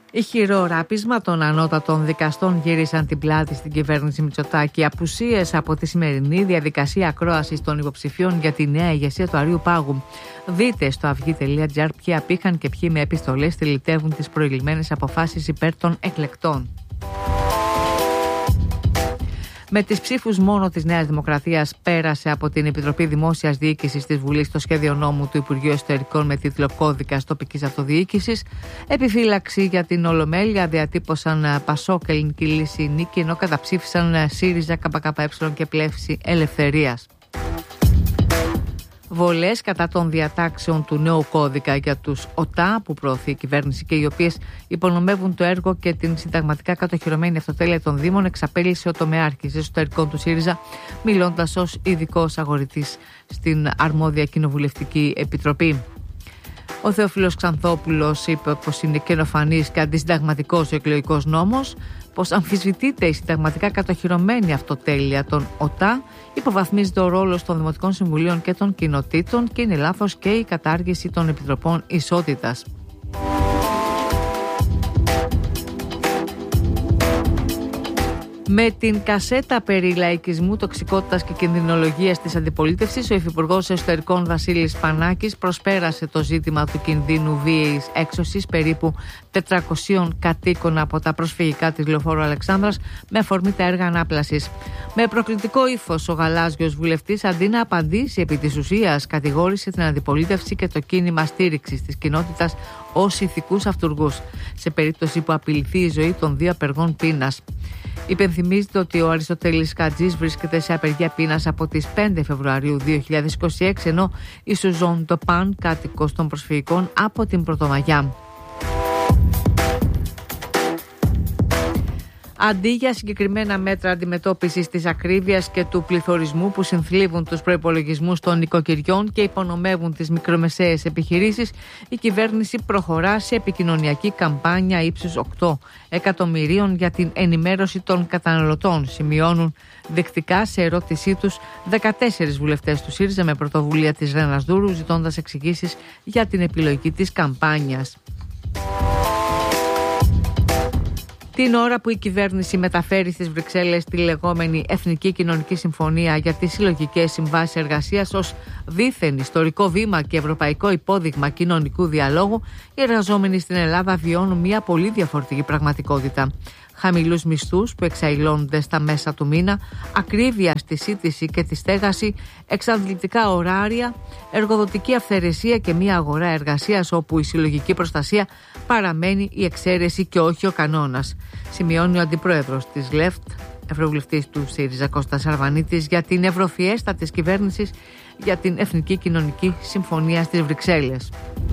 Ηχηρό ράπισμα των ανώτατων δικαστών γύρισαν την πλάτη στην κυβέρνηση Μητσοτάκη. Απουσίες από τη σημερινή διαδικασία ακρόασης των υποψηφίων για τη νέα ηγεσία του Αρείου Πάγου. Δείτε στο αυγή.gr ποιοι απήχαν και ποιοι με επιστολές στυλιτεύουν τις προηγμένες αποφάσεις υπέρ των εκλεκτών. Με τις ψήφους μόνο της Νέας Δημοκρατίας πέρασε από την Επιτροπή Δημόσιας Διοίκησης της Βουλής το σχέδιο νόμου του Υπουργείου Εσωτερικών με τίτλο Κώδικας Τοπικής Αυτοδιοίκησης. Επιφύλαξη για την Ολομέλεια διατύπωσαν Πασόκ, Ελληνική Λύση, Νίκη, ενώ καταψήφισαν ΣΥΡΙΖΑ, ΚΚΕ και Πλεύση Ελευθερίας. Βολές κατά των διατάξεων του νέου κώδικα για τους ΟΤΑ που προωθεί η κυβέρνηση και οι οποίες υπονομεύουν το έργο και την συνταγματικά κατοχυρωμένη αυτοτέλεια των Δήμων, εξαπέλυσε ο τομεάρχης εσωτερικών του ΣΥΡΙΖΑ, μιλώντας ως ειδικός αγορητής στην αρμόδια κοινοβουλευτική επιτροπή. Ο Θεόφιλος Ξανθόπουλος είπε πως είναι καινοφανής και αντισυνταγματικός ο εκλογικός νόμος, πως αμφισβητείται η συνταγματικά κατοχυρωμένη αυτοτέλεια των ΟΤΑ, υποβαθμίζεται ο ρόλος των Δημοτικών Συμβουλίων και των κοινοτήτων και είναι λάθος και η κατάργηση των Επιτροπών Ισότητας. Με την κασέτα περί λαϊκισμού, τοξικότητας και κινδυνολογίας της αντιπολίτευσης, ο Υφυπουργός Εσωτερικών Βασίλης Πανάκης προσπέρασε το ζήτημα του κινδύνου βίαιης έξωσης περίπου 400 κατοίκων από τα προσφυγικά της Λεωφόρου Αλεξάνδρας με αφορμή τα έργα ανάπλασης. Με προκλητικό ύφος, ο γαλάζιος βουλευτής, αντί να απαντήσει επί της ουσίας, κατηγόρησε την αντιπολίτευση και το κίνημα στήριξης της κοινότητας ως ηθικούς αυτουργούς, σε περίπτωση που απειληθεί η ζωή των δύο απεργών πείνας. Υπενθυμίζεται ότι ο Αριστοτέλης Κατζής βρίσκεται σε απεργία πείνας από τις 5 Φεβρουαρίου 2026, ενώ η Σουζόν Τοπάν, κάτοικος των προσφυγικών, από την Πρωτομαγιά. Αντί για συγκεκριμένα μέτρα αντιμετώπισης της ακρίβειας και του πληθωρισμού που συνθλίβουν τους προϋπολογισμούς των νοικοκυριών και υπονομεύουν τις μικρομεσαίες επιχειρήσεις, η κυβέρνηση προχωρά σε επικοινωνιακή καμπάνια ύψους 8 εκατομμυρίων για την ενημέρωση των καταναλωτών, σημειώνουν δεκτικά σε ερώτησή τους 14 βουλευτές του ΣΥΡΙΖΑ με πρωτοβουλία της Ρένας Δούρου, ζητώντας εξηγήσεις για την επιλογή της καμπάνιας. Την ώρα που η κυβέρνηση μεταφέρει στις Βρυξέλλες τη λεγόμενη Εθνική Κοινωνική Συμφωνία για τις συλλογικές συμβάσεις εργασίας ως δήθεν ιστορικό βήμα και ευρωπαϊκό υπόδειγμα κοινωνικού διαλόγου, οι εργαζόμενοι στην Ελλάδα βιώνουν μια πολύ διαφορετική πραγματικότητα. Χαμηλούς μισθούς που εξαϊλώνονται στα μέσα του μήνα, ακρίβεια στη σύντηση και τη στέγαση, εξαντλητικά ωράρια, εργοδοτική αυθαιρεσία και μια αγορά εργασίας όπου η συλλογική προστασία παραμένει η εξαίρεση και όχι ο κανόνας, σημειώνει ο αντιπρόεδρος της ΛΕΦΤ, ευρωβουλευτής του ΣΥΡΙΖΑ Κώστας Αρβανίτης, για την ευρωφιέστα της κυβέρνησης για την Εθνική Κοινωνική Συμφωνία στις Βρυξέλλες.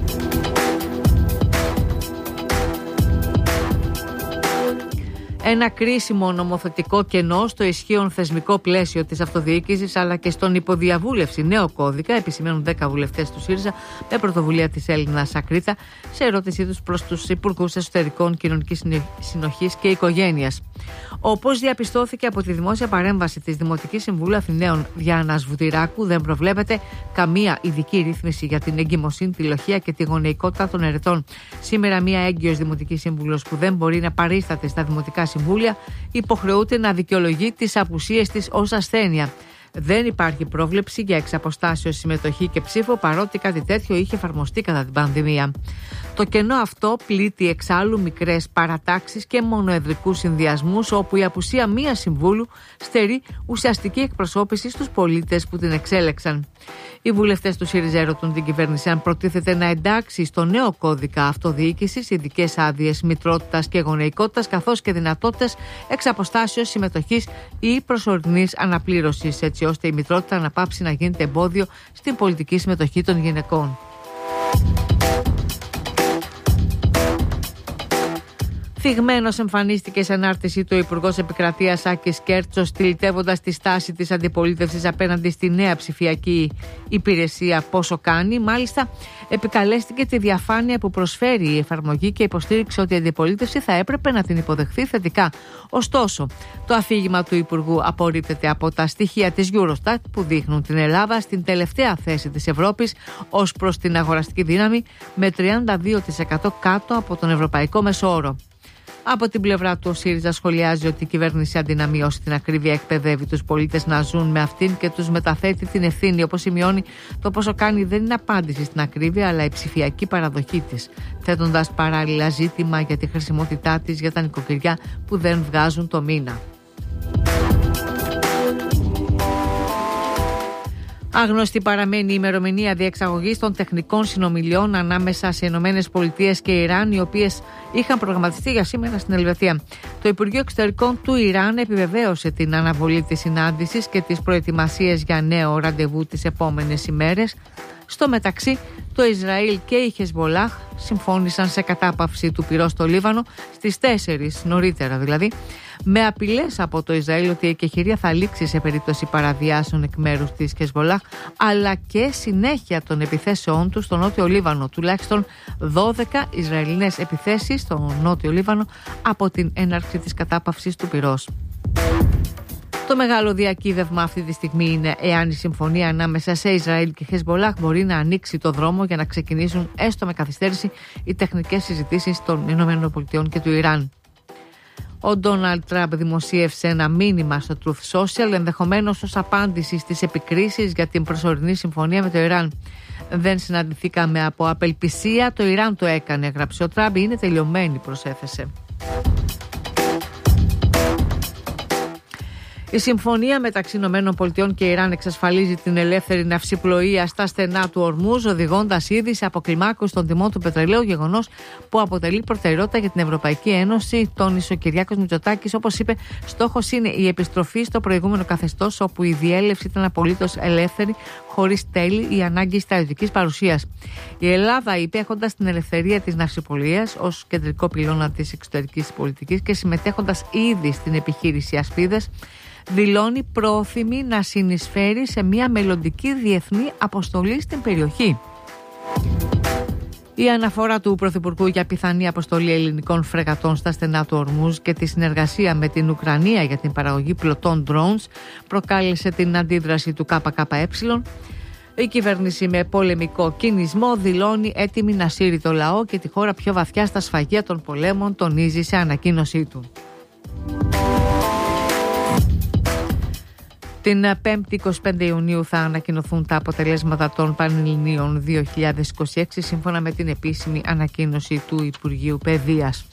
Ένα κρίσιμο νομοθετικό κενό στο ισχύον θεσμικό πλαίσιο της αυτοδιοίκησης αλλά και στον υποδιαβούλευση νέο κώδικα, επισημαίνουν 10 βουλευτές του ΣΥΡΙΖΑ με πρωτοβουλία της Έλληνας Ακρίτα σε ερώτησή τους προς τους Υπουργούς Εσωτερικών, Κοινωνικής Συνοχής και Οικογένειας. Όπως διαπιστώθηκε από τη δημόσια παρέμβαση της Δημοτικής Συμβούλου Αθηναίων Διάννας Βουτυράκου, δεν προβλέπεται καμία ειδική ρύθμιση για την εγκυμοσύνη, τη λοχεία και τη γονεϊκότητα των ερετών. Σήμερα, μία έγκυος Δημοτική Σύμβουλος που δεν μπορεί να παρίσταται στα Δημοτικά Συμβούλια υποχρεούται να δικαιολογεί τις απουσίες της ως ασθένεια. Δεν υπάρχει πρόβλεψη για εξαποστάσεως συμμετοχή και ψήφο, παρότι κάτι τέτοιο είχε εφαρμοστεί κατά την πανδημία. Το κενό αυτό πλήττει εξάλλου μικρές παρατάξεις και μονοεδρικούς συνδυασμούς, όπου η απουσία μίας συμβούλου στερεί ουσιαστική εκπροσώπηση στους πολίτες που την εξέλεξαν. Οι βουλευτές του ΣΥΡΙΖΑ ερωτούν την κυβέρνηση αν προτίθεται να εντάξει στο νέο κώδικα αυτοδιοίκησης ειδικές άδειες μητρότητας και γονεϊκότητας, καθώς και δυνατότητες εξαποστάσεως συμμετοχής ή προσωρινής αναπλήρωσης, έτσι ώστε η μητρότητα να πάψει να γίνεται εμπόδιο στην πολιτική συμμετοχή των γυναικών. Θυγμένος εμφανίστηκε σε ανάρτηση του Υπουργός Επικρατείας Άκης Κέρτσος, στυλιτεύοντας τη στάση της αντιπολίτευσης απέναντι στη νέα ψηφιακή υπηρεσία Πόσο Κάνει. Μάλιστα, επικαλέστηκε τη διαφάνεια που προσφέρει η εφαρμογή και υποστήριξε ότι η αντιπολίτευση θα έπρεπε να την υποδεχθεί θετικά. Ωστόσο, το αφήγημα του Υπουργού απορρίπτεται από τα στοιχεία της Eurostat που δείχνουν την Ελλάδα στην τελευταία θέση της Ευρώπης ως προς την αγοραστική δύναμη, με 32% κάτω από τον ευρωπαϊκό μεσόωρο. Από την πλευρά του, ο ΣΥΡΙΖΑ σχολιάζει ότι η κυβέρνηση, αντί να μειώσει την ακρίβεια, εκπαιδεύει τους πολίτες να ζουν με αυτήν και τους μεταθέτει την ευθύνη. Όπως σημειώνει, το Πόσο Κάνει δεν είναι απάντηση στην ακρίβεια, αλλά η ψηφιακή παραδοχή της, θέτοντας παράλληλα ζήτημα για τη χρησιμότητά της για τα νοικοκυριά που δεν βγάζουν το μήνα. Άγνωστη παραμένει η ημερομηνία διεξαγωγής των τεχνικών συνομιλιών ανάμεσα σε ΗΠΑ και Ιράν, οι οποίες είχαν προγραμματιστεί για σήμερα στην Ελβετία. Το Υπουργείο Εξωτερικών του Ιράν επιβεβαίωσε την αναβολή της συνάντησης και τις προετοιμασίες για νέο ραντεβού τις επόμενες ημέρες. Στο μεταξύ, το Ισραήλ και η Χεσμολάχ συμφώνησαν σε κατάπαυση του πυρός στο Λίβανο στις 4 νωρίτερα δηλαδή, με απειλές από το Ισραήλ ότι η εκεχηρία θα λήξει σε περίπτωση παραβιάσεων εκ μέρους της Χεσμολάχ, αλλά και συνέχεια των επιθέσεών του στο Νότιο Λίβανο. Τουλάχιστον 12 Ισραηλινές επιθέσεις στο Νότιο Λίβανο από την έναρξη της κατάπαυσης του πυρός. Το μεγάλο διακύβευμα αυτή τη στιγμή είναι εάν η συμφωνία ανάμεσα σε Ισραήλ και Χεσμολάχ μπορεί να ανοίξει το δρόμο για να ξεκινήσουν έστω με καθυστέρηση οι τεχνικές συζητήσεις των ΗΠΑ και του Ιράν. Ο Ντόναλντ Τραμπ δημοσίευσε ένα μήνυμα στο Truth Social, ενδεχομένως ως απάντηση στις επικρίσεις για την προσωρινή συμφωνία με το Ιράν. Δεν συναντηθήκαμε από απελπισία, το Ιράν το έκανε, έγραψε ο Τραμπ, είναι τελειωμένη, προσέθεσε. Η συμφωνία μεταξύ ΗΠΑ και Ιράν εξασφαλίζει την ελεύθερη ναυσιπλοεία στα στενά του Ορμούζ, οδηγώντας ήδη σε αποκλιμάκωση των τιμών του πετρελαίου, γεγονός που αποτελεί προτεραιότητα για την Ευρωπαϊκή Ένωση, τόνισε ο Κυριάκος Μητσοτάκης. Όπως είπε, στόχος είναι η επιστροφή στο προηγούμενο καθεστώς, όπου η διέλευση ήταν απολύτως ελεύθερη, χωρίς τέλη ή ανάγκη στρατιωτικής παρουσίας. Η Ελλάδα, είπε, έχοντας την ελευθερία της ναυσιπλοείας ως κεντρικό πυλώνα της εξωτερικής πολιτικής και συμμετέχοντας ήδη στην επιχείρηση Ασπίδες, δηλώνει πρόθυμη να συνεισφέρει σε μια μελλοντική διεθνή αποστολή στην περιοχή. Η αναφορά του Πρωθυπουργού για πιθανή αποστολή ελληνικών φρεγατών στα στενά του Ορμούζ και τη συνεργασία με την Ουκρανία για την παραγωγή πλωτών drones προκάλεσε την αντίδραση του ΚΚΕ. Η κυβέρνηση, με πολεμικό κινησμό, δηλώνει έτοιμη να σύρει το λαό και τη χώρα πιο βαθιά στα σφαγεία των πολέμων, τονίζει σε ανακοίνωσή του. Την 5η 25 Ιουνίου θα ανακοινωθούν τα αποτελέσματα των Πανελληνίων 2026, σύμφωνα με την επίσημη ανακοίνωση του Υπουργείου Παιδείας.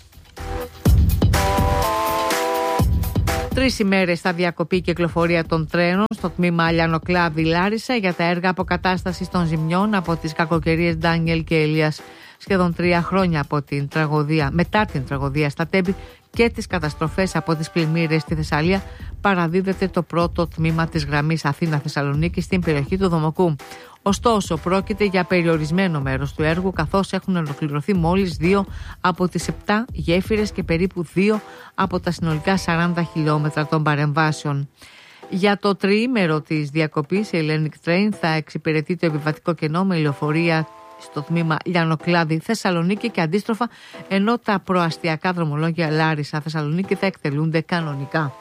3 ημέρες θα διακοπεί η κυκλοφορία των τρένων στο τμήμα Λιανοκλάδη Λάρισα για τα έργα αποκατάστασης των ζημιών από τις κακοκαιρίες Ντάνιελ και Ελίας. Σχεδόν 3 χρόνια μετά την τραγωδία στα Τέμπη και τις καταστροφές από τις πλημμύρες στη Θεσσαλία, παραδίδεται το πρώτο τμήμα της γραμμής Αθήνα-Θεσσαλονίκη στην περιοχή του Δομοκού. Ωστόσο, πρόκειται για περιορισμένο μέρος του έργου, καθώς έχουν ολοκληρωθεί μόλις 2 από τις 7 γέφυρες και περίπου 2 από τα συνολικά 40 χιλιόμετρα των παρεμβάσεων. Για το τριήμερο της διακοπής, η Hellenic Train θα εξυπηρετεί το επιβατικό κενό με λεωφορεία στο τμήμα Λιανοκλάδη Θεσσαλονίκη και αντίστροφα, ενώ τα προαστιακά δρομολόγια Λάρισα Θεσσαλονίκη θα εκτελούνται κανονικά.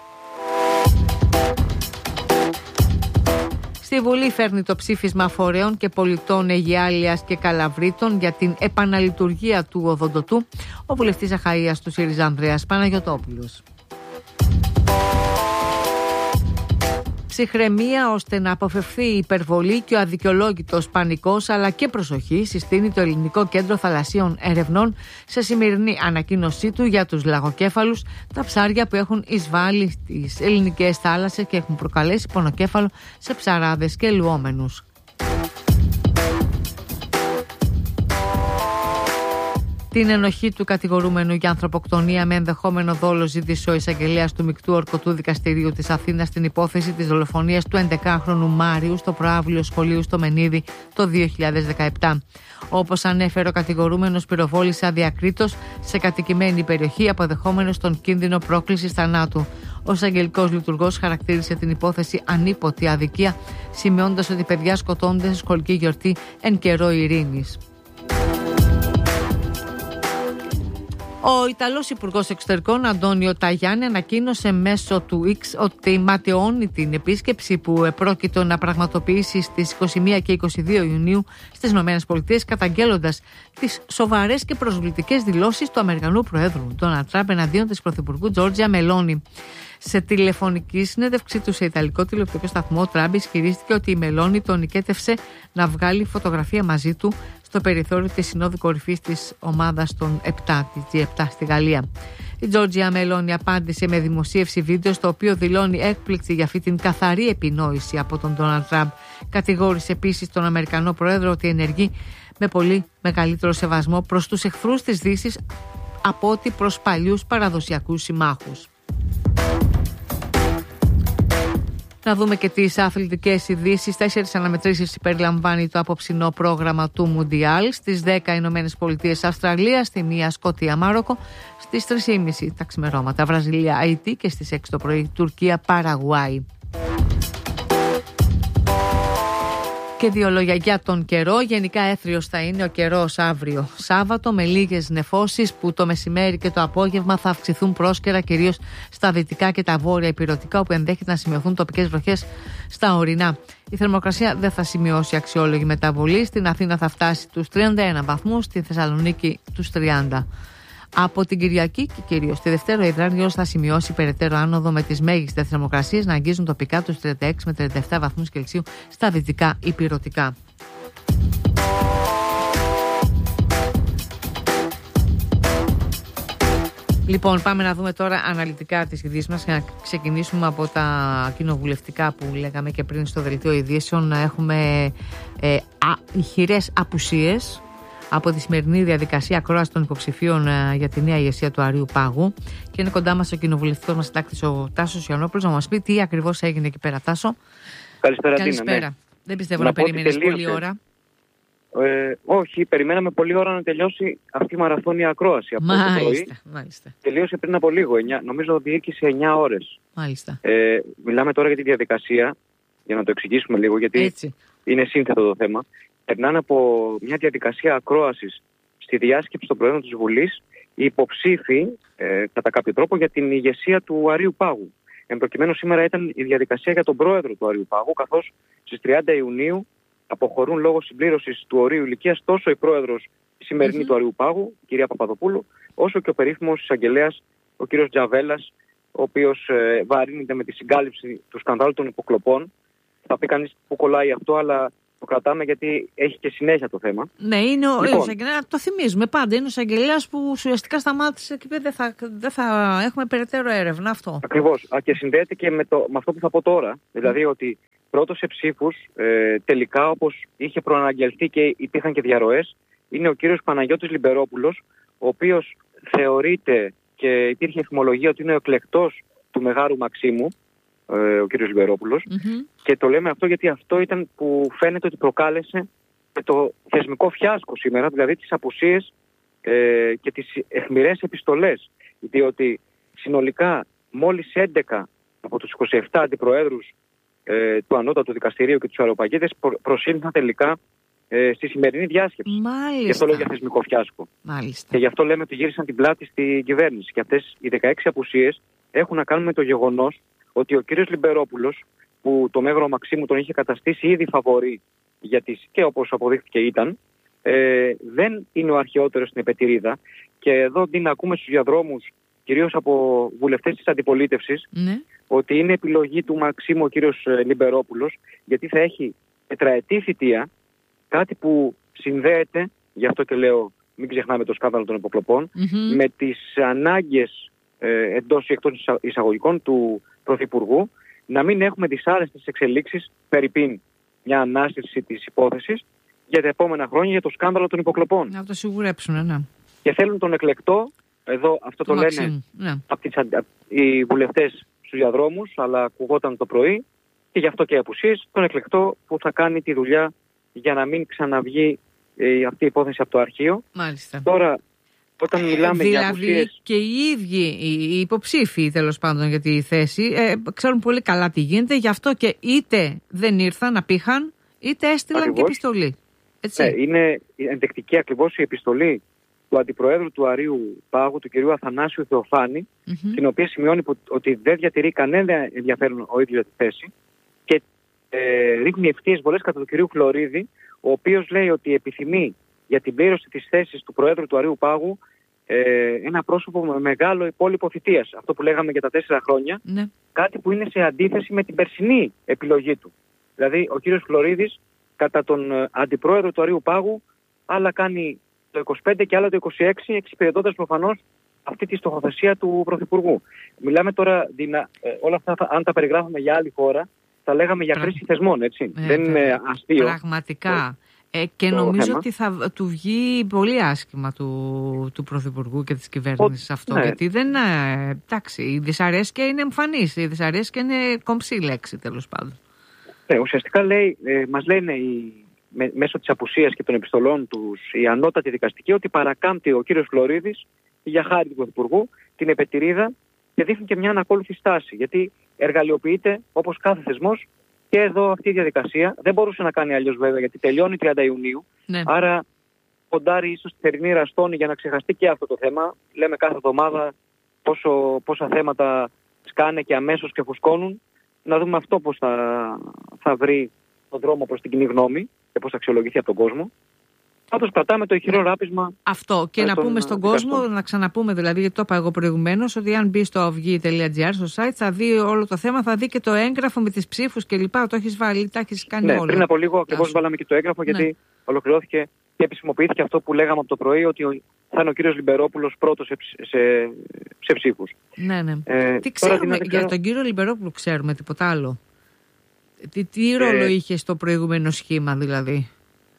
Στη Βουλή φέρνει το ψήφισμα φορέων και πολιτών Αιγιάλειας και Καλαβρίτων για την επαναλειτουργία του οδοντοτού, ο βουλευτής Αχαΐας του ΣΥΡΙΖΑ Ανδρέας Παναγιωτόπουλος. Ψυχραιμία ώστε να αποφευθεί η υπερβολή και ο αδικαιολόγητος πανικός, αλλά και προσοχή, συστήνει το Ελληνικό Κέντρο Θαλασσίων Ερευνών σε σημερινή ανακοίνωσή του για τους λαγοκέφαλους, τα ψάρια που έχουν εισβάλει στις ελληνικές θάλασσες και έχουν προκαλέσει πονοκέφαλο σε ψαράδες και λουόμενους. Την ενοχή του κατηγορούμενου για ανθρωποκτονία με ενδεχόμενο δόλο ζήτησε ο εισαγγελέας του Μεικτού Ορκωτού Δικαστηρίου της Αθήνας στην υπόθεση της δολοφονίας του 11χρονου Μάριου στο προαύλιο σχολείου στο Μενίδη το 2017. Όπως ανέφερε ο κατηγορούμενος, πυροβόλησε αδιακρίτως σε κατοικημένη περιοχή, αποδεχόμενος τον κίνδυνο πρόκλησης θανάτου. Ο εισαγγελικός λειτουργός χαρακτήρισε την υπόθεση ανίποτη αδικία, σημειώνοντας ότι παιδιά σκοτώνται σε σχολική γιορτή εν καιρό ειρήνης. Ο Ιταλός Υπουργός Εξωτερικών Αντώνιο Ταγιάννη ανακοίνωσε μέσω του X ότι ματαιώνει την επίσκεψη που επρόκειτο να πραγματοποιήσει στις 21 και 22 Ιουνίου στις ΗΠΑ, καταγγέλλοντας τις σοβαρές και προσβλητικές δηλώσεις του Αμερικανού Προέδρου Ντόναλντ Τραμπ εναντίον της Πρωθυπουργού Τζόρτζια Μελόνι. Σε τηλεφωνική συνέντευξή του σε Ιταλικό τηλεοπτικό σταθμό, ο Τραμπ ισχυρίστηκε ότι η Μελόνι τον νικέτευσε να βγάλει φωτογραφία μαζί του στο περιθώριο της Συνόδου Κορυφής της ομάδας των 7, της G7 στη Γαλλία. Η Τζόρτζια Μελόνι απάντησε με δημοσίευση βίντεο στο οποίο δηλώνει έκπληξη για αυτή την καθαρή επινόηση από τον Ντόναλντ Τραμπ. Κατηγόρησε επίσης τον Αμερικανό Πρόεδρο ότι ενεργεί με πολύ μεγαλύτερο σεβασμό προς τους εχθρούς της Δύσης από ότι προς παλιούς παραδοσιακούς συμμάχους. Να δούμε και τις αθλητικές ειδήσεις. 4 αναμετρήσεις περιλαμβάνει το απόψινό πρόγραμμα του Μουντιάλ. Στις 10 Ηνωμένες Πολιτείες Αυστραλία, στη 1 Σκωτία Μάροκο, στις 3.30 τα ξημερώματα Βραζιλία Αϊτή και στις 6 το πρωί Τουρκία Παραγουάη. Και δύο λόγια για τον καιρό. Γενικά έθριος θα είναι ο καιρός αύριο Σάββατο, με λίγες νεφώσεις που το μεσημέρι και το απόγευμα θα αυξηθούν πρόσκαιρα, κυρίως στα δυτικά και τα βόρεια ηπειρωτικά, όπου ενδέχεται να σημειωθούν τοπικές βροχές στα ορεινά. Η θερμοκρασία δεν θα σημειώσει αξιόλογη μεταβολή. Στην Αθήνα θα φτάσει τους 31 βαθμούς, στη Θεσσαλονίκη τους 30. Από την Κυριακή και κυρίως τη Δευτέρα, ο υδράργυρος θα σημειώσει περαιτέρω άνοδο, με τις μέγιστες θερμοκρασίες να αγγίζουν τοπικά τους 36 με 37 βαθμούς Κελσίου στα δυτικά ηπειρωτικά. Λοιπόν, πάμε να δούμε τώρα αναλυτικά τις ειδήσεις μας και να ξεκινήσουμε από τα κοινοβουλευτικά που λέγαμε και πριν στο δελτίο ειδήσεων. Έχουμε ηχηρές απουσίες από τη σημερινή διαδικασία ακρόαση των υποψηφίων για τη νέα ηγεσία του Αρείου Πάγου. Και είναι κοντά μας ο κοινοβουλευτικός μας συντάκτης, ο Τάσος Ιωαννόπουλος, να μας πει τι ακριβώς έγινε εκεί πέρα. Τάσο. Καλησπέρα. Ναι. Δεν πιστεύω να περίμενες πολλή ώρα. Όχι, περιμέναμε πολλή ώρα να τελειώσει αυτή η μαραθώνια ακρόαση. Μάλιστα. Τελείωσε πριν από λίγο, νομίζω διήρκησε 9 ώρες. Μάλιστα. Μιλάμε τώρα για τη διαδικασία, για να το εξηγήσουμε λίγο, γιατί έτσι είναι σύνθετο το θέμα. Περνάνε από μια διαδικασία ακρόασης στη διάσκεψη των Προέδρων της Βουλής οι υποψήφοι, κατά κάποιο τρόπο, για την ηγεσία του Αρείου Πάγου. Εν προκειμένου, σήμερα ήταν η διαδικασία για τον πρόεδρο του Αρείου Πάγου, καθώς στις 30 Ιουνίου αποχωρούν λόγω συμπλήρωσης του ορίου ηλικίας τόσο η πρόεδρος σημερινή του Αρείου Πάγου, η κυρία Παπαδοπούλου, όσο και ο περίφημος εισαγγελέας, ο κύριος Τζαβέλας, ο οποίος βαρύνεται με τη συγκάλυψη του σκανδάλου των υποκλοπών. Θα πει κανείς που κολλάει αυτό, αλλά το κρατάμε γιατί έχει και συνέχεια το θέμα. Ναι, είναι ο εισαγγελέας, το θυμίζουμε πάντα. Είναι ο εισαγγελέας που ουσιαστικά σταμάτησε και δεν θα έχουμε περαιτέρω έρευνα, αυτό. Ακριβώς. Και συνδέεται και με αυτό που θα πω τώρα. Δηλαδή ότι πρώτος σε ψήφους, τελικά, όπως είχε προαναγγελθεί και υπήρχαν και διαρροές, είναι ο κύριος Παναγιώτης Λιμπερόπουλος, ο οποίος θεωρείται και υπήρχε εφημολογία ότι είναι ο εκλεκτός του Μεγάρου Μαξίμου, ο κύριος Λιμπερόπουλος. Και το λέμε αυτό γιατί αυτό ήταν που φαίνεται ότι προκάλεσε το θεσμικό φιάσκο σήμερα, δηλαδή τις απουσίες και τις αιχμηρές επιστολές. Διότι συνολικά μόλις 11 από τους 27 αντιπροέδρους του Ανώτατου Δικαστηρίου και τους Αεροπαγίδες προσήλθαν τελικά στη σημερινή διάσκεψη. Μάλιστα. Γι' αυτό λέω για θεσμικό φιάσκο. Μάλιστα. Και γι' αυτό λέμε ότι γύρισαν την πλάτη στην κυβέρνηση. Και αυτές οι 16 απουσίες έχουν να κάνουν με το γεγονός ότι ο κύριος Λιμπερόπουλος, που το Μέγαρο Μαξίμου τον είχε καταστήσει ήδη φαβορί, και όπως αποδείχθηκε ήταν, δεν είναι ο αρχαιότερος στην επετηρίδα. Και εδώ αντί να ακούμε στους διαδρόμους, κυρίως από βουλευτές της αντιπολίτευσης, ότι είναι επιλογή του Μαξίμου ο κύριος Λιμπερόπουλος, γιατί θα έχει τετραετή θητεία, κάτι που συνδέεται, γι' αυτό και λέω μην ξεχνάμε το σκάνδαλο των υποκλοπών, με τις ανάγκες εντός ή εκτός εισαγωγικών του Πρωθυπουργού, να μην έχουμε δυσάρεστες εξελίξεις περίπου μια ανάστηση της υπόθεσης για τα επόμενα χρόνια για το σκάνδαλο των υποκλοπών. Να το σιγουρέψουν, ναι. και θέλουν τον εκλεκτό, εδώ αυτό το λένε οι βουλευτές στους διαδρόμους, αλλά ακουγόταν το πρωί και γι' αυτό και απουσίες, τον εκλεκτό που θα κάνει τη δουλειά για να μην ξαναβγεί αυτή η υπόθεση από το αρχείο. Μάλιστα. Τώρα, όταν μιλάμε για απουσίες... Δηλαδή και οι ίδιοι οι υποψήφοι τέλος πάντων για τη θέση ξέρουν πολύ καλά τι γίνεται, γι' αυτό και είτε δεν ήρθαν, απήχαν, είτε έστειλαν και επιστολή. Έτσι. Ναι, είναι ενδεικτική ακριβώς η επιστολή του Αντιπροέδρου του Αρείου Πάγου, του κ. Αθανάσιου Θεοφάνη, στην οποία σημειώνει ότι δεν διατηρεί κανένα ενδιαφέρον ο ίδιος για τη θέση και ρίχνει ευθείες βολές κατά του κ. Φλωρίδη, ο οποίος λέει ότι επιθυμεί για την πλήρωση της θέσης του Προέδρου του Αρείου Πάγου ένα πρόσωπο με μεγάλο υπόλοιπο θητείας. Αυτό που λέγαμε για τα 4 χρόνια, κάτι που είναι σε αντίθεση με την περσινή επιλογή του. Δηλαδή, ο κ. Φλωρίδης, κατά τον Αντιπρόεδρο του Αρείου Πάγου, άλλα κάνει το 25 και άλλα το 26, εξυπηρετώντας προφανώς αυτή τη στοχοθεσία του Πρωθυπουργού. Μιλάμε τώρα, όλα αυτά, αν τα περιγράφουμε για άλλη χώρα, θα λέγαμε για χρήση θεσμών, έτσι. Δεν είναι αστείο. Πραγματικά. Και νομίζω ότι θα του βγει πολύ άσχημα του Πρωθυπουργού και της κυβέρνησης αυτό. Γιατί δεν. Εντάξει, η δυσαρέσκεια είναι εμφανής. Η δυσαρέσκεια είναι κομψή λέξη, τέλος πάντων. Ουσιαστικά μας λένε μέσω της απουσίας και των επιστολών τους η ανώτατη δικαστική ότι παρακάμπτει ο κύριος Φλωρίδης για χάρη του Πρωθυπουργού την επετηρίδα και δείχνει και μια ανακόλουθη στάση. Γιατί εργαλειοποιείται όπως κάθε θεσμός και εδώ αυτή η διαδικασία. Δεν μπορούσε να κάνει αλλιώς βέβαια, γιατί τελειώνει 30 Ιουνίου. Ναι. Άρα ποντάρει ίσως τη θερινή ραστόνη για να ξεχαστεί και αυτό το θέμα. Λέμε κάθε εβδομάδα πόσα θέματα σκάνε και αμέσως και φουσκώνουν. Να δούμε αυτό πώς θα βρει τον δρόμο προς την κοινή γνώμη και πώς θα αξιολογηθεί από τον κόσμο. Πάντως κρατάμε το ηχηρό ράπισμα. Αυτό και να πούμε στον κόσμο, να ξαναπούμε δηλαδή, γιατί το είπα εγώ προηγουμένως, ότι αν μπει στο av.gr στο site θα δει όλο το θέμα, θα δει και το έγγραφο με τις ψήφους κλπ. Το έχεις βάλει, τα έχεις κάνει όλα. Πριν από λίγο ακριβώς βάλαμε και το έγγραφο, γιατί ολοκληρώθηκε και επισημοποιήθηκε αυτό που λέγαμε από το πρωί, ότι θα είναι ο κύριος Λιμπερόπουλος πρώτος σε ψήφους. Ναι. Τι ξέρουμε για τον κύριο Λιμπερόπουλο, ξέρουμε τίποτα άλλο? Τι ρόλο είχε στο προηγούμενο σχήμα δηλαδή?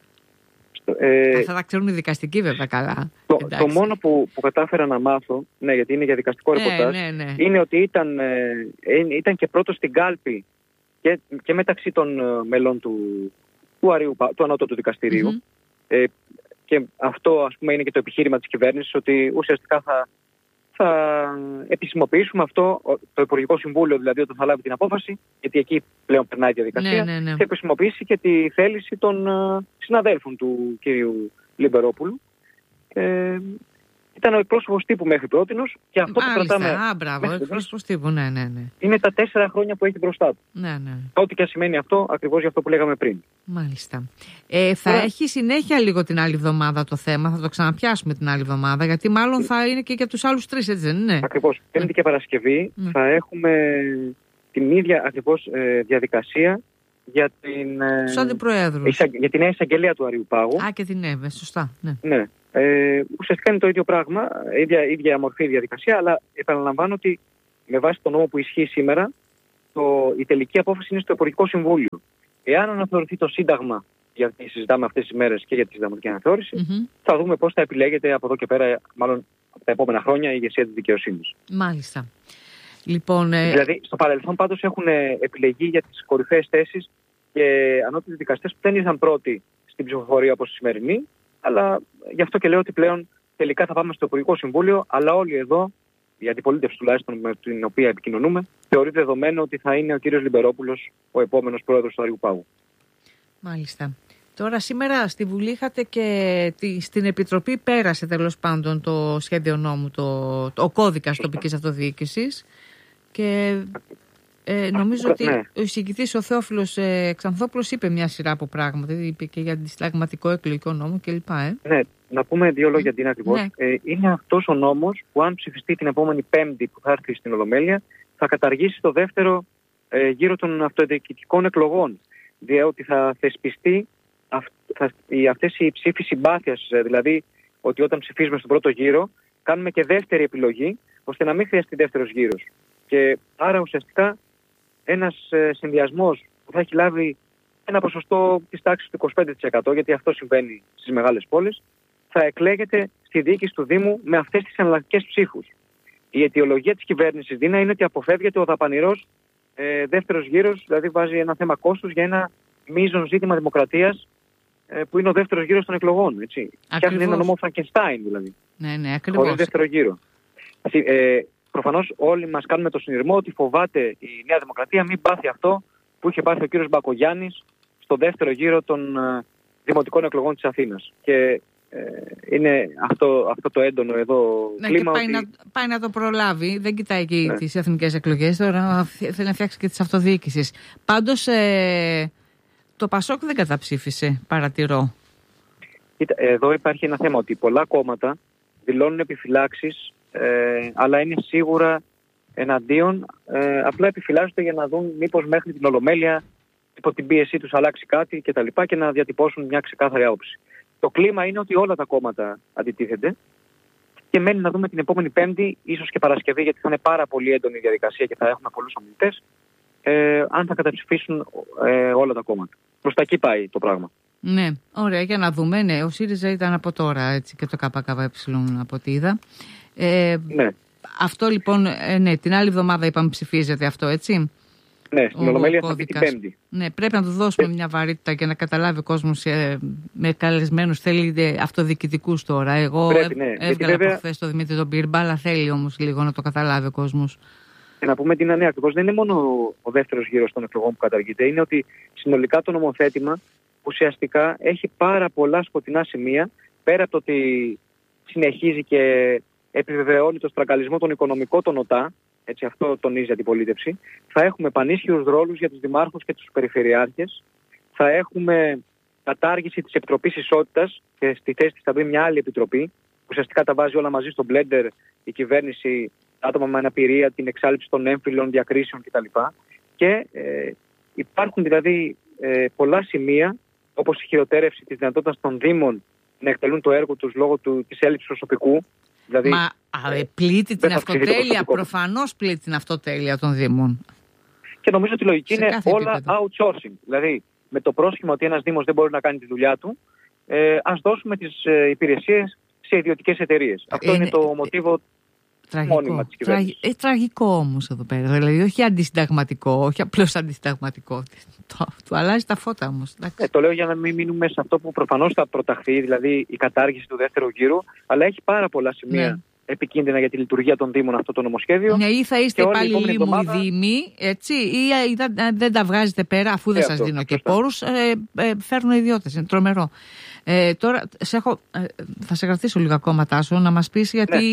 Θα τα ξέρουν οι δικαστικοί βέβαια καλά. Το μόνο που κατάφερα να μάθω, γιατί είναι για δικαστικό ρεπορτάζ, είναι ότι ήταν και πρώτος στην κάλπη και μεταξύ των μελών του ανώτατου δικαστηρίου. Και αυτό, ας πούμε, είναι και το επιχείρημα της κυβέρνησης, ότι ουσιαστικά θα επισημοποιήσουμε αυτό, το Υπουργικό Συμβούλιο δηλαδή, όταν θα λάβει την απόφαση, γιατί εκεί πλέον περνάει η διαδικασία, θα επισημοποιήσει και τη θέληση των συναδέλφων του κύριου Λιμπερόπουλου. Ήταν ο εκπρόσωπος τύπου μέχρι πρότινος και αυτό που κρατάμε. Μπράβο, εκπρόσωπος τύπου, ναι. Είναι τα 4 χρόνια που έχει μπροστά του. Ναι. Ό,τι και σημαίνει αυτό, ακριβώς για αυτό που λέγαμε πριν. Μάλιστα. Θα έχει συνέχεια λίγο την άλλη εβδομάδα το θέμα, θα το ξαναπιάσουμε την άλλη εβδομάδα, γιατί μάλλον θα είναι και για τους άλλους 3, έτσι δεν είναι? Ακριβώς. Πέμπτη και Παρασκευή θα έχουμε την ίδια ακριβώς διαδικασία για την νέα εισαγγελία του Αρείου Πάγου. Και την σωστά. Ναι. Ουσιαστικά είναι το ίδιο πράγμα, ίδια μορφή διαδικασία, αλλά επαναλαμβάνω ότι με βάση τον νόμο που ισχύει σήμερα, η τελική απόφαση είναι στο Υπουργικό Συμβούλιο. Εάν αναθεωρηθεί το Σύνταγμα, γιατί συζητάμε αυτές τις μέρες και για τη συνταγματική αναθεώρηση, θα δούμε πώς θα επιλέγεται από εδώ και πέρα, μάλλον από τα επόμενα χρόνια, η ηγεσία της δικαιοσύνης. Μάλιστα. Λοιπόν, δηλαδή, στο παρελθόν πάντως έχουν επιλεγεί για τις κορυφαίες θέσεις και ανώτατοι δικαστές που δεν ήρθαν πρώτοι στην ψηφοφορία όπως η σημερινή, αλλά γι' αυτό και λέω ότι πλέον τελικά θα πάμε στο Υπουργικό Συμβούλιο, αλλά όλοι εδώ, η αντιπολίτευση τουλάχιστον με την οποία επικοινωνούμε, θεωρεί δεδομένο ότι θα είναι ο κύριος Λιμπερόπουλος ο επόμενος πρόεδρος του Αρείου Πάγου. Μάλιστα. Τώρα σήμερα στη Βουλή είχατε και στην Επιτροπή πέρασε τέλος πάντων το σχέδιο νόμου, ο κώδικας τοπικής αυτοδιοίκησης και νομίζω ότι ο εισηγητής ο Θεόφιλος Ξανθόπουλος είπε μια σειρά από πράγματα, είπε και για συνταγματικό εκλογικό νόμο κλπ. Ναι, να πούμε 2 λόγια την ακριβώς. Είναι αυτός ο νόμος που αν ψηφιστεί την επόμενη Πέμπτη που θα έρθει στην Ολομέλεια θα καταργήσει το δεύτερο γύρο των αυτοδιοικητικών εκλογών, διότι θα θεσπιστεί αυτές οι ψήφοι συμπάθειας, δηλαδή ότι όταν ψηφίζουμε στον πρώτο γύρο κάνουμε και δεύτερη επιλογή ώστε να μην χρειαστεί δεύτερος γύρος. Και άρα ουσιαστικά ένας συνδυασμός που θα έχει λάβει ένα ποσοστό της τάξης του 25%, γιατί αυτό συμβαίνει στις μεγάλες πόλεις, θα εκλέγεται στη διοίκηση του Δήμου με αυτές τις εναλλακτικές ψήφους. Η αιτιολογία της κυβέρνησης, Δίνα, είναι ότι αποφεύγεται ο δαπανηρός δεύτερος γύρος, δηλαδή βάζει ένα θέμα κόστους για ένα μείζον ζήτημα δημοκρατίας που είναι ο δεύτερος γύρος των εκλογών. Φτιάχνει ένα νομό Φραγκενστάιν δηλαδή. Ναι, ακριβώς. Χωρίς δεύτερο γύρο. Προφανώς όλοι μας κάνουμε το συνειρμό ότι φοβάται η Νέα Δημοκρατία μην πάθει αυτό που είχε πάθει ο κύριος Μπακογιάννης στο δεύτερο γύρο των δημοτικών εκλογών της Αθήνας. Και είναι αυτό το έντονο εδώ κλίμα. Και πάει να το προλάβει. Δεν κοιτάει και τις εθνικές εκλογές. Τώρα θέλει να φτιάξει και τις αυτοδιοίκησεις. Πάντως το Πασόκ δεν καταψήφισε, παρατηρώ. Εδώ υπάρχει ένα θέμα ότι πολλά κόμματα δηλώνουν επιφυλάξεις, αλλά είναι σίγουρα εναντίον. Απλά επιφυλάσσονται για να δουν μήπως μέχρι την Ολομέλεια υπό την πίεσή τους αλλάξει κάτι κτλ. Και να διατυπώσουν μια ξεκάθαρη άποψη. Το κλίμα είναι ότι όλα τα κόμματα αντιτίθενται και μένει να δούμε την επόμενη Πέμπτη, ίσως και Παρασκευή, γιατί θα είναι πάρα πολύ έντονη η διαδικασία και θα έχουμε πολλούς ομιλητές, αν θα καταψηφίσουν όλα τα κόμματα. Προς τα εκεί πάει το πράγμα. Ναι, ωραία, για να δούμε. Ναι, ο ΣΥΡΙΖΑ ήταν από τώρα, έτσι, και το ΚΚΕ από ό,τι είδα. Ναι. Αυτό λοιπόν, ναι, την άλλη εβδομάδα είπαμε ψηφίζεται αυτό, έτσι. Ναι, στην Ολομέλεια θα μπει την Πέμπτη. Ναι, πρέπει να του δώσουμε μια βαρύτητα και να καταλάβει ο κόσμος με καλεσμένους. Θέλει αυτοδιοικητικούς τώρα. Εγώ έβγαλα από χθες το Δημήτρη τον Πύρμπα, αλλά θέλει όμως λίγο να το καταλάβει ο κόσμος. Και να πούμε την ακριβώς δεν είναι μόνο ο δεύτερος γύρος των εκλογών που καταργείται. Είναι ότι συνολικά το νομοθέτημα ουσιαστικά έχει πάρα πολλά σκοτεινά σημεία, πέρα από το ότι συνεχίζει και επιβεβαιώνει το στραγγαλισμό των οικονομικών των ΟΤΑ. Έτσι, αυτό τονίζει η αντιπολίτευση. Θα έχουμε πανίσχυρους ρόλους για τους δημάρχους και τους περιφερειάρχες. Θα έχουμε κατάργηση της Επιτροπής Ισότητας και στη θέση της θα μπει μια άλλη επιτροπή. Ουσιαστικά τα βάζει όλα μαζί στο μπλέντερ η κυβέρνηση, άτομα με αναπηρία, την εξάλληψη των έμφυλων διακρίσεων κτλ. Και υπάρχουν δηλαδή πολλά σημεία, όπως η χειροτέρευση της δυνατότητας των Δήμων να εκτελούν το έργο τους λόγω της έλλειψης προσωπικού. Δηλαδή, πλήττει την αυτοτέλεια, προφανώς πλήττει την αυτοτέλεια των Δήμων. Και νομίζω ότι η λογική είναι όλα outsourcing. Δηλαδή, με το πρόσχημα ότι ένας Δήμος δεν μπορεί να κάνει τη δουλειά του, ας δώσουμε τις υπηρεσίες σε ιδιωτικές εταιρείες. Αυτό είναι το μοτίβο μόνιμα της κυβέρνησης. Τραγικό όμως εδώ πέρα. Δηλαδή, όχι αντισυνταγματικό, όχι απλώς αντισυνταγματικό. Του αλλάζει τα φώτα όμως. Το λέω για να μην μείνουμε σε αυτό που προφανώς θα προταχθεί, δηλαδή η κατάργηση του δεύτερου γύρου, αλλά έχει πάρα πολλά σημεία επικίνδυνα για τη λειτουργία των Δήμων αυτό το νομοσχέδιο. Ναι, ή θα είστε υπάλληλοι μου οι Δήμοι, έτσι, ή δεν τα βγάζετε πέρα, αφού δεν σας δίνω και πόρους, φέρνουν ιδιώτες. Είναι τρομερό. Τώρα θα σε κρατήσω λίγο ακόμα, Τάσο, να μας πεις γιατί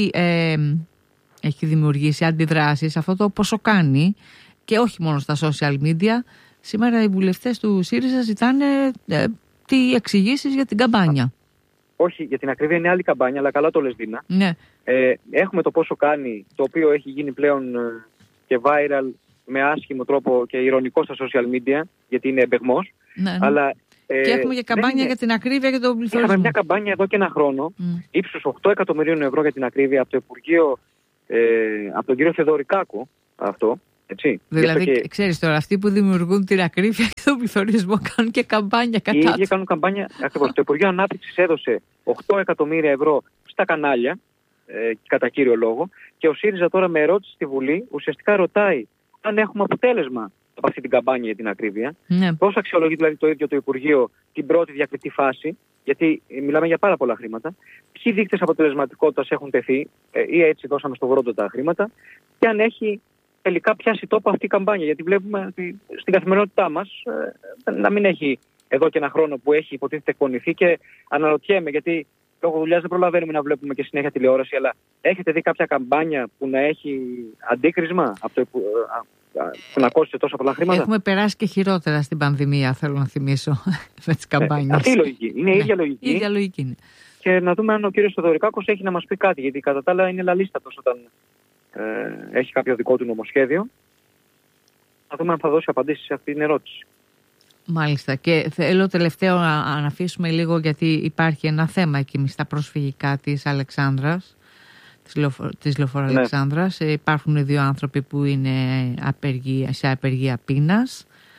έχει δημιουργήσει αντιδράσεις αυτό το πόσο κάνει και όχι μόνο στα social media. Σήμερα οι βουλευτές του ΣΥΡΙΖΑ ζητάνε τι εξηγήσεις για την καμπάνια. Όχι, για την ακρίβεια είναι άλλη καμπάνια, αλλά καλά το λες, Δίνα. Ναι. Έχουμε το πόσο κάνει, το οποίο έχει γίνει πλέον και viral με άσχημο τρόπο και ειρωνικό στα social media, γιατί είναι εμπεγμός. Ναι. Αλλά, και έχουμε και καμπάνια για την ακρίβεια και τον πληθωρισμό. Είχαμε μια καμπάνια εδώ και ένα χρόνο, ύψους 8 εκατομμυρίων ευρώ για την ακρίβεια από το Υπουργείο, από τον κύριο Θεοδωρικάκο, αυτό. Έτσι. Δηλαδή, ξέρεις τώρα, αυτοί που δημιουργούν την ακρίβεια και τον πληθωρισμό κάνουν και καμπάνια κατά τους. Οι ίδιοι κάνουν καμπάνια, ακριβώς. Το Υπουργείο Ανάπτυξης έδωσε 8 εκατομμύρια ευρώ στα κανάλια, κατά κύριο λόγο, και ο ΣΥΡΙΖΑ τώρα με ερώτηση στη Βουλή ουσιαστικά ρωτάει αν έχουμε αποτέλεσμα από αυτή την καμπάνια για την ακρίβεια. Ναι. Πώς αξιολογεί δηλαδή το ίδιο το Υπουργείο την πρώτη διακριτή φάση, γιατί μιλάμε για πάρα πολλά χρήματα, ποιοι δείκτες αποτελεσματικότητας έχουν τεθεί ή έτσι δώσαμε στο βρόντο τα χρήματα, και αν έχει τελικά πιάσει τόπο αυτή η καμπάνια. Γιατί βλέπουμε ότι στην καθημερινότητά μας να μην έχει εδώ και ένα χρόνο που έχει υποτίθεται εκπονηθεί, και αναρωτιέμαι, γιατί λόγω δουλειάς δεν προλαβαίνουμε να βλέπουμε και συνέχεια τηλεόραση, αλλά έχετε δει κάποια καμπάνια που να έχει αντίκρισμα από το που να κόστησε τόσο πολλά χρήματα? Έχουμε περάσει και χειρότερα στην πανδημία, θέλω να θυμίσω, με τις καμπάνιες. Αυτή η λογική. Είναι η ίδια λογική. Η ίδια λογική είναι. Και να δούμε αν ο κύριος Θεοδωρικάκος έχει να μας πει κάτι, γιατί κατά τα άλλα είναι λαλίστατος όταν έχει κάποιο δικό του νομοσχέδιο. Να δούμε αν θα δώσει απαντήσεις σε αυτή την ερώτηση. Μάλιστα. Και θέλω τελευταίο να αφήσουμε λίγο, γιατί υπάρχει ένα θέμα εκεί στα προσφυγικά της Αλεξάνδρας, της Λεωφόρου Αλεξάνδρας. Υπάρχουν δύο άνθρωποι που είναι σε απεργία πείνας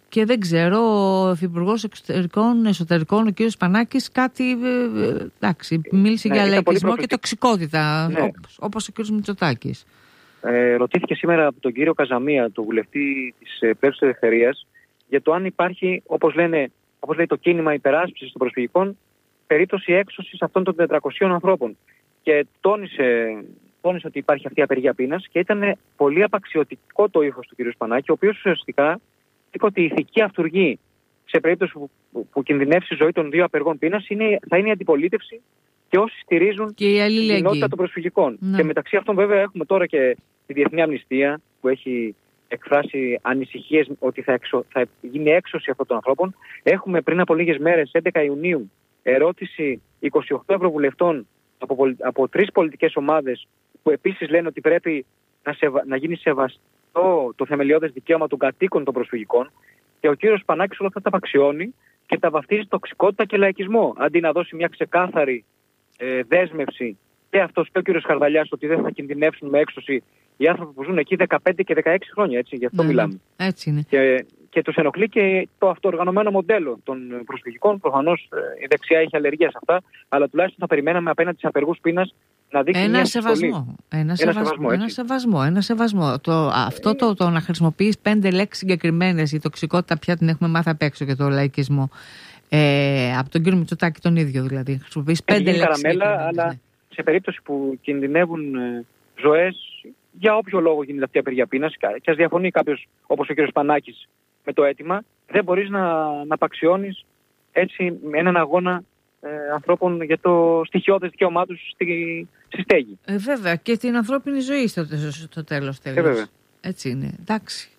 Και δεν ξέρω, ο Υφυπουργός Εσωτερικών, ο κ. Πανάκης, κάτι εντάξει, μίλησε για λαϊκισμό και τοξικότητα, όπως ο κ. Μητσοτάκης. Ρωτήθηκε σήμερα από τον κύριο Καζαμία, τον βουλευτή της Πλεύσης της Ελευθερίας, για το αν υπάρχει, όπως λέει το κίνημα υπεράσπισης των προσφυγικών, περίπτωση έξωσης αυτών των 400 ανθρώπων. Και τόνισε ότι υπάρχει αυτή η απεργία πείνας και ήταν πολύ απαξιωτικό το ύφος του κ. Πανάκη, ο οποίος ουσιαστικά είπε ότι η ηθική αυτουργή σε περίπτωση που κινδυνεύσει η ζωή των 2 απεργών πείνας θα είναι η αντιπολίτευση και όσοι στηρίζουν την κοινότητα των προσφυγικών. Ναι. Και μεταξύ αυτών, βέβαια, έχουμε τώρα και τη Διεθνή Αμνηστία που έχει εκφράσει ανησυχίες ότι θα γίνει έξωση αυτών των ανθρώπων. Έχουμε πριν από λίγες μέρες, 11 Ιουνίου, ερώτηση 28 ευρωβουλευτών από 3 πολιτικές ομάδες που επίσης λένε ότι πρέπει να γίνει σεβαστό το θεμελιώδες δικαίωμα των κατοίκων των προσφυγικών. Και ο κύριος Πανάκης όλα αυτά τα απαξιώνει και τα βαφτίζει τοξικότητα και λαϊκισμό. Αντί να δώσει μια ξεκάθαρη δέσμευση και αυτός και ο κύριος Χαρδαλιάς ότι δεν θα κινδυνεύσουν με έξωση οι άνθρωποι που ζουν εκεί 15 και 16 χρόνια. Έτσι, γι' αυτό μιλάμε. Έτσι είναι. Και τους ενοχλεί και το αυτοοργανωμένο μοντέλο των προσφυγικών. Προφανώς η δεξιά έχει αλλεργία σε αυτά, αλλά τουλάχιστον θα περιμέναμε απέναντι στους απεργούς πείνας να δείξει ένα σεβασμό. Ένα σεβασμό. Το να χρησιμοποιείς 5 λέξεις συγκεκριμένες, η τοξικότητα πια την έχουμε μάθει απ' έξω και το λαϊκισμό. Από τον κύριο Μητσοτάκη τον ίδιο δηλαδή. Χρησιμοποιείς 5 λέξεις. Καραμέλα, αλλά σε περίπτωση που κινδυνεύουν ζωές, για όποιο λόγο γίνεται αυτή η απεργία πείνας, και ας διαφωνεί κάποιος όπως ο κύριος Πανάκης με το αίτημα, δεν μπορείς να απαξιώνεις έτσι έναν αγώνα ανθρώπων για το στοιχειώδες δικαίωμά τους στη στέγη. Βέβαια, και την ανθρώπινη ζωή στο τέλος. Έτσι είναι. Εντάξει.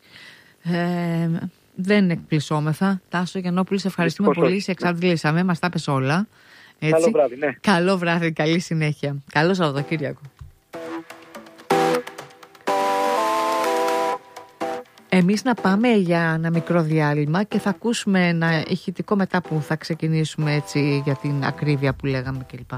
Δεν εκπλησώμεθα. Τάσο Γιαννόπουλη, σε ευχαριστούμε πολύ. Σε εξαντλήσαμε, μας τα πες όλα. Έτσι. Καλό βράδυ, ναι. Καλό βράδυ, καλή συνέχεια. Καλό Σαββατοκύριακο. Εμείς να πάμε για ένα μικρό διάλειμμα και θα ακούσουμε ένα ηχητικό μετά που θα ξεκινήσουμε έτσι για την ακρίβεια που λέγαμε κλπ.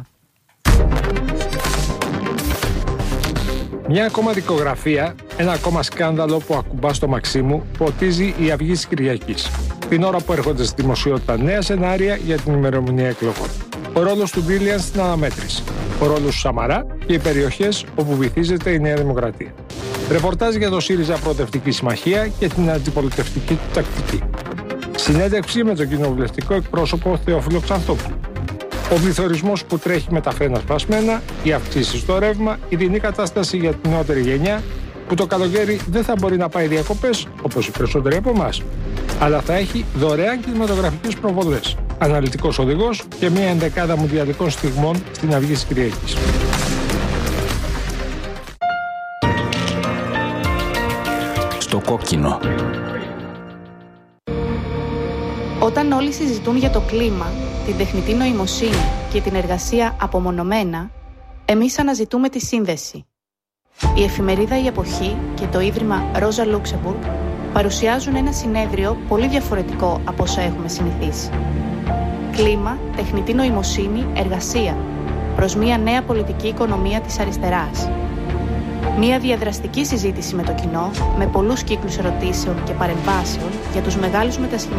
Μια ακόμα δικογραφία, ένα ακόμα σκάνδαλο που ακουμπά στο μαξί μου, ποτίζει η Αυγή της Κυριακής. Την ώρα που έρχονται στη δημοσιότητα νέα σενάρια για την ημερομηνία εκλογών. Ο ρόλος του Ντίλιαν στην αναμέτρηση. Ο ρόλος του Σαμαρά και οι περιοχές όπου βυθίζεται η Νέα Δημοκρατία. Ρεπορτάζ για το ΣΥΡΙΖΑ Προοδευτική Συμμαχία και την αντιπολιτευτική του τακτική. Συνέντευξη με τον κοινοβουλευτικό εκπρόσωπο Θεόφιλο Ξανθόπουλο. Ο πληθωρισμός που τρέχει με τα φρένα σπασμένα, οι αυξήσεις στο ρεύμα, η δινή κατάσταση για την νεότερη γενιά, που το καλοκαίρι δεν θα μπορεί να πάει διακοπές, όπως οι περισσότεροι από εμάς, αλλά θα έχει δωρεάν κινηματογραφικές προβολές, αναλυτικός οδηγός και μια ενδεκάδα μουντιαλικών στιγμών στην Αυγή της Κυριακής. Στο κόκκινο. Όταν όλοι συζητούν για το κλίμα, την τεχνητή νοημοσύνη και την εργασία απομονωμένα, εμείς αναζητούμε τη σύνδεση. Η εφημερίδα «Η Εποχή» και το Ίδρυμα Ρόζα Λούξεμπουργκ παρουσιάζουν ένα συνέδριο πολύ διαφορετικό από όσα έχουμε συνηθίσει. Κλίμα, τεχνητή νοημοσύνη, εργασία, προς μια νέα πολιτική οικονομία της αριστεράς. Μια διαδραστική συζήτηση με το κοινό, με πολλούς κύκλους ερωτήσεων και παρεμβάσεων για τους μεγάλους μετασχηματισμούς